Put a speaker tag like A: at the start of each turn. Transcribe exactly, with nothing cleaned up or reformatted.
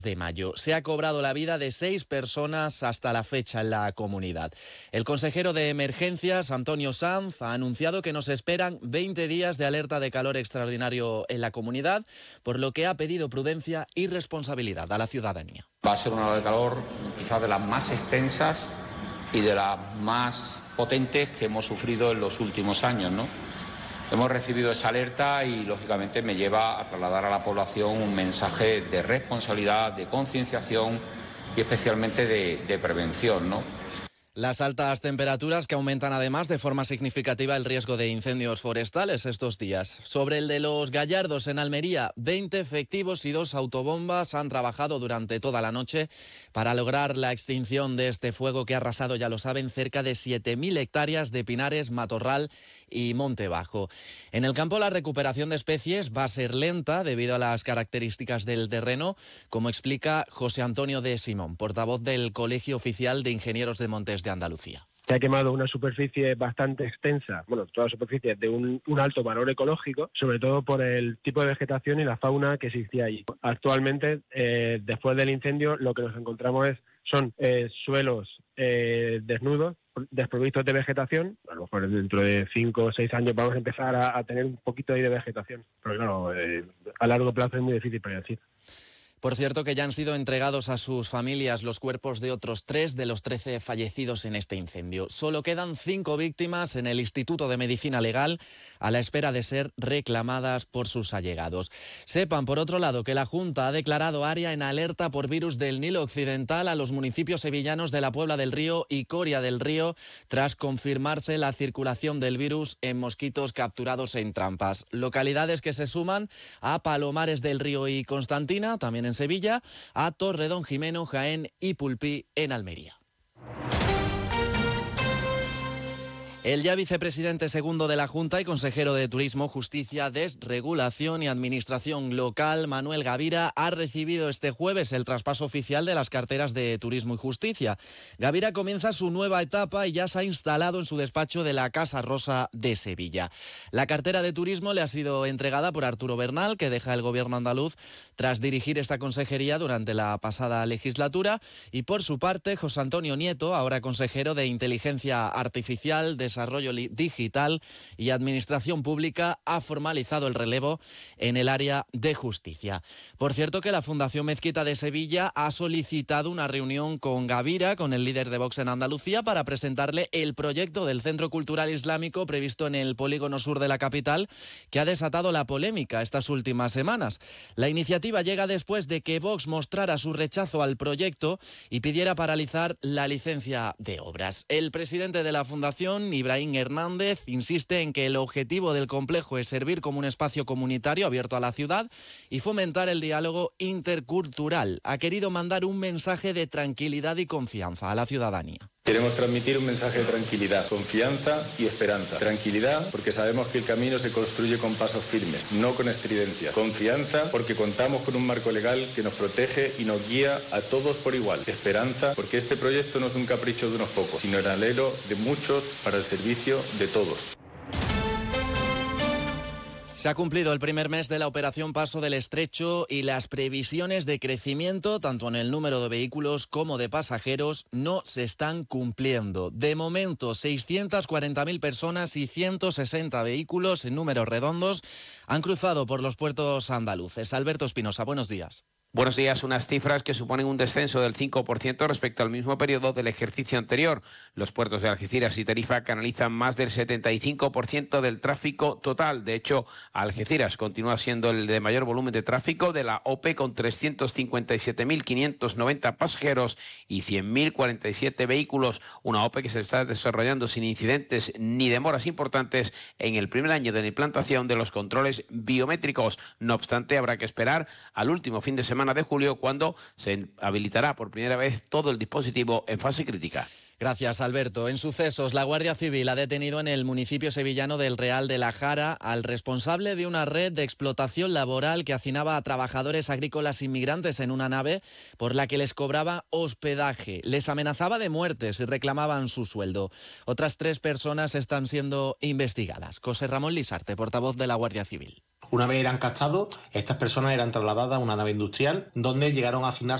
A: de mayo. Se ha cobrado la vida de seis personas hasta la fecha en la comunidad. El consejero de Emergencias, Antonio Sanz, ha anunciado que nos esperan veinte días de alerta de calor extraordinario en la comunidad, por lo que ha pedido prudencia y responsabilidad a la ciudadanía.
B: Va a ser una ola de calor quizás de las más extensas y de las más potentes que hemos sufrido en los últimos años, ¿no? Hemos recibido esa alerta y, lógicamente, me lleva a trasladar a la población un mensaje de responsabilidad, de concienciación y especialmente de, de prevención, ¿no?
A: Las altas temperaturas que aumentan además de forma significativa el riesgo de incendios forestales estos días. Sobre el de los Gallardos en Almería, veinte efectivos y dos autobombas han trabajado durante toda la noche para lograr la extinción de este fuego que ha arrasado, ya lo saben, cerca de siete mil hectáreas de pinares, matorral y monte bajo. En el campo la recuperación de especies va a ser lenta debido a las características del terreno, como explica José Antonio de Simón, portavoz del Colegio Oficial de Ingenieros de Montes de Andalucía.
C: Se ha quemado una superficie bastante extensa, bueno, toda la superficie de un, un alto valor ecológico, sobre todo por el tipo de vegetación y la fauna que existía allí. Actualmente, eh, después del incendio, lo que nos encontramos es, son eh, suelos eh, desnudos, desprovistos de vegetación. A lo mejor dentro de cinco o seis años vamos a empezar a, a tener un poquito ahí de vegetación, pero claro, eh, a largo plazo es muy difícil predecir.
A: Por cierto, que ya han sido entregados a sus familias los cuerpos de otros tres de los trece fallecidos en este incendio. Solo quedan cinco víctimas en el Instituto de Medicina Legal a la espera de ser reclamadas por sus allegados. Sepan, por otro lado, que la Junta ha declarado área en alerta por virus del Nilo Occidental a los municipios sevillanos de La Puebla del Río y Coria del Río, tras confirmarse la circulación del virus en mosquitos capturados en trampas. Localidades que se suman a Palomares del Río y Constantina, también en en Sevilla, a Torredonjimeno, Jaén y Pulpí en Almería. El ya vicepresidente segundo de la Junta y consejero de Turismo, Justicia, Desregulación y Administración Local, Manuel Gavira, ha recibido este jueves el traspaso oficial de las carteras de Turismo y Justicia. Gavira comienza su nueva etapa y ya se ha instalado en su despacho de la Casa Rosa de Sevilla. La cartera de Turismo le ha sido entregada por Arturo Bernal, que deja el gobierno andaluz tras dirigir esta consejería durante la pasada legislatura, y por su parte José Antonio Nieto, ahora consejero de Inteligencia Artificial, de Desarrollo Digital y Administración Pública, ha formalizado el relevo en el área de justicia. Por cierto, que la Fundación Mezquita de Sevilla ha solicitado una reunión con Gavira, con el líder de Vox en Andalucía, para presentarle el proyecto del Centro Cultural Islámico previsto en el polígono sur de la capital, que ha desatado la polémica estas últimas semanas. La iniciativa llega después de que Vox mostrara su rechazo al proyecto y pidiera paralizar la licencia de obras. El presidente de la Fundación, Ibrahim Hernández, insiste en que el objetivo del complejo es servir como un espacio comunitario abierto a la ciudad y fomentar el diálogo intercultural. Ha querido mandar un mensaje de tranquilidad y confianza a la ciudadanía.
D: Queremos transmitir un mensaje de tranquilidad, confianza y esperanza. Tranquilidad porque sabemos que el camino se construye con pasos firmes, no con estridencia. Confianza porque contamos con un marco legal que nos protege y nos guía a todos por igual. Esperanza porque este proyecto no es un capricho de unos pocos, sino el anhelo de muchos para el servicio de todos.
A: Se ha cumplido el primer mes de la operación Paso del Estrecho y las previsiones de crecimiento, tanto en el número de vehículos como de pasajeros, no se están cumpliendo. De momento, seiscientas cuarenta mil personas y ciento sesenta vehículos en números redondos han cruzado por los puertos andaluces. Alberto Espinosa, buenos días.
E: Buenos días, unas cifras que suponen un descenso del cinco por ciento respecto al mismo periodo del ejercicio anterior. Los puertos de Algeciras y Tarifa canalizan más del setenta y cinco por ciento del tráfico total. De hecho, Algeciras continúa siendo el de mayor volumen de tráfico de la O P E, con trescientos cincuenta y siete mil quinientos noventa pasajeros y cien mil cuarenta y siete vehículos. Una O P E que se está desarrollando sin incidentes ni demoras importantes en el primer año de la implantación de los controles biométricos. No obstante, habrá que esperar al último fin de semana de julio, cuando se habilitará por primera vez todo el dispositivo en fase crítica.
A: Gracias, Alberto. En sucesos, la Guardia Civil ha detenido en el municipio sevillano del Real de la Jara al responsable de una red de explotación laboral que hacinaba a trabajadores agrícolas inmigrantes en una nave por la que les cobraba hospedaje. Les amenazaba de muerte si reclamaban su sueldo. Otras tres personas están siendo investigadas. José Ramón Lisarte, portavoz de la Guardia Civil.
F: Una vez eran captados, estas personas eran trasladadas a una nave industrial donde llegaron a asignarse